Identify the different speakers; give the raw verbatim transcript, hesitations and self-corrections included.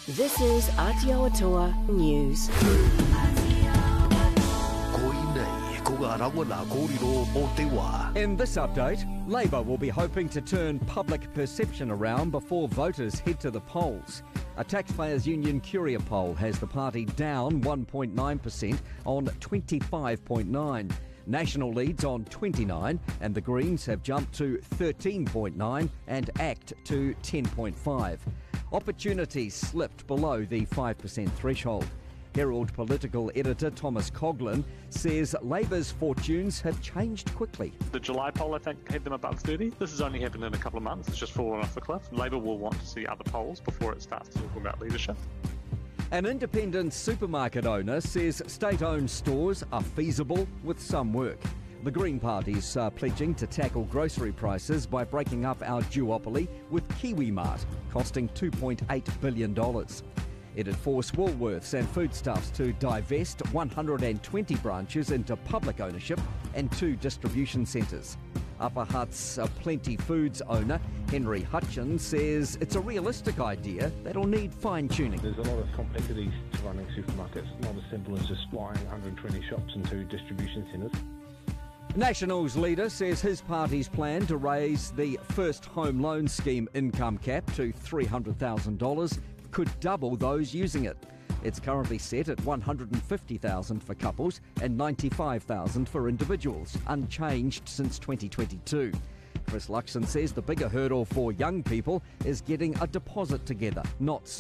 Speaker 1: This is Aotearoa News.
Speaker 2: In this update, Labour will be hoping to turn public perception around before voters head to the polls. A Taxpayers Union Curia poll has the party down one point nine percent on twenty-five point nine. National leads on twenty-nine, and the Greens have jumped to thirteen point nine and ACT to ten point five. Opportunities slipped below the five percent threshold. Herald political editor Thomas Coughlin says Labour's fortunes have changed quickly.
Speaker 3: The July poll, I think, had them above thirty. This has only happened in a couple of months. It's just fallen off the cliff. Labour will want to see other polls before it starts talking about leadership.
Speaker 2: An independent supermarket owner says state-owned stores are feasible with some work. The Green Party's uh, pledging to tackle grocery prices by breaking up our duopoly with KiwiMart, costing two point eight billion dollars. It'd force Woolworths and Foodstuffs to divest one hundred twenty branches into public ownership and two distribution centres. Upper Hutt's uh, Plenty Foods owner, Henry Hutchins, says it's a realistic idea that'll need fine-tuning.
Speaker 4: There's a lot of complexities to running supermarkets, not as simple as just buying one hundred twenty shops and two distribution centres.
Speaker 2: Nationals leader says his party's plan to raise the first home loan scheme income cap to three hundred thousand dollars could double those using it. It's currently set at one hundred fifty thousand dollars for couples and ninety-five thousand dollars for individuals, unchanged since twenty twenty-two. Chris Luxon says the bigger hurdle for young people is getting a deposit together, not